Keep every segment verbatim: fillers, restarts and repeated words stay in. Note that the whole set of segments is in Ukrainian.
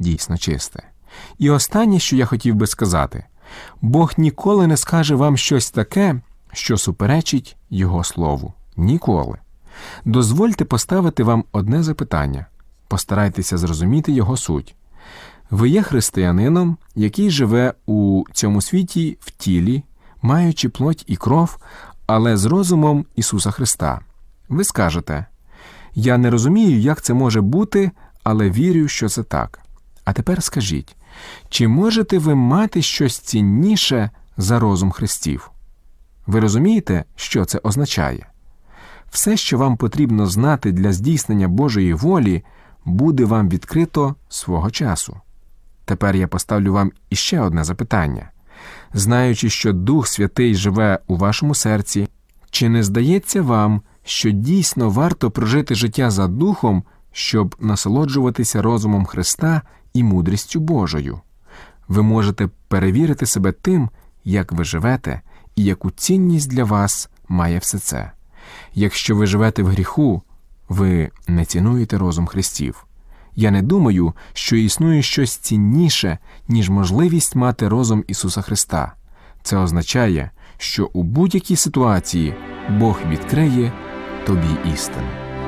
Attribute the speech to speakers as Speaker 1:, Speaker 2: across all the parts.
Speaker 1: дійсно чисте. І останнє, що я хотів би сказати. Бог ніколи не скаже вам щось таке, що суперечить Його Слову. Ніколи. Дозвольте поставити вам одне запитання. Постарайтеся зрозуміти його суть. Ви є християнином, який живе у цьому світі в тілі, маючи плоть і кров, але з розумом Ісуса Христа. Ви скажете: «Я не розумію, як це може бути, але вірю, що це так». А тепер скажіть, чи можете ви мати щось цінніше за розум Христів? Ви розумієте, що це означає? Все, що вам потрібно знати для здійснення Божої волі, буде вам відкрито свого часу. Тепер я поставлю вам іще одне запитання. Знаючи, що Дух Святий живе у вашому серці, чи не здається вам, що дійсно варто прожити життя за Духом, щоб насолоджуватися розумом Христа і мудрістю Божою? Ви можете перевірити себе тим, як ви живете і яку цінність для вас має все це. Якщо ви живете в гріху, ви не цінуєте розум Христів. Я не думаю, що існує щось цінніше, ніж можливість мати розум Ісуса Христа. Це означає, що у будь-якій ситуації Бог відкриє тобі істину.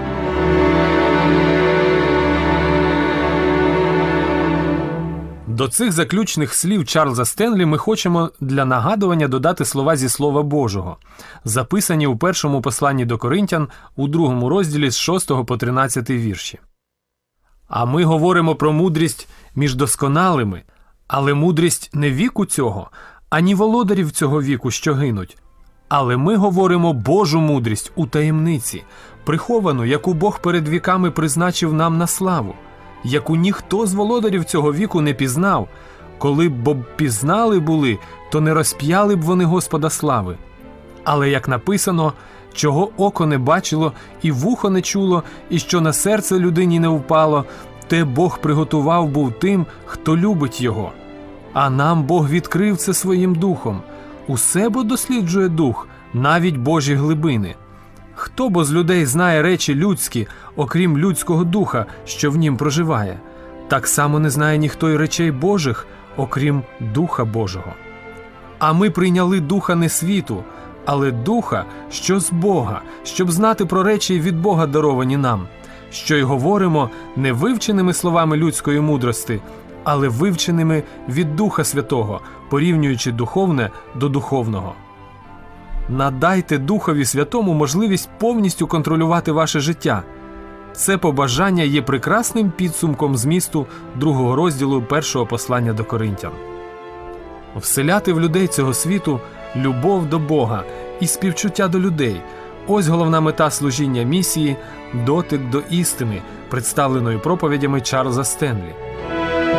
Speaker 2: До цих заключних слів Чарльза Стенлі ми хочемо для нагадування додати слова зі Слова Божого, записані у першому посланні до Коринтян у другому розділі з шостого по тринадцятий вірші. «А ми говоримо про мудрість між досконалими, але мудрість не віку цього, ані володарів цього віку, що гинуть. Але ми говоримо Божу мудрість у таємниці, приховану, яку Бог перед віками призначив нам на славу, яку ніхто з володарів цього віку не пізнав. Коли б бо пізнали були, то не розп'яли б вони Господа слави. Але, як написано, чого око не бачило, і вухо не чуло, і що на серце людині не впало, те Бог приготував був тим, хто любить Його. А нам Бог відкрив це своїм духом. Усе бо досліджує дух, навіть Божі глибини. Хто бо з людей знає речі людські, окрім людського духа, що в нім проживає? Так само не знає ніхто й речей Божих, окрім Духа Божого. А ми прийняли Духа не світу, але Духа, що з Бога, щоб знати про речі від Бога даровані нам, що й говоримо не вивченими словами людської мудрости, але вивченими від Духа Святого, порівнюючи духовне до духовного. Надайте Духові Святому можливість повністю контролювати ваше життя. Це побажання є прекрасним підсумком змісту другого розділу першого послання до Коринтян. Вселяти в людей цього світу любов до Бога і співчуття до людей – ось головна мета служіння місії «Дотик до істини», представленої проповідями Чарльза Стенлі.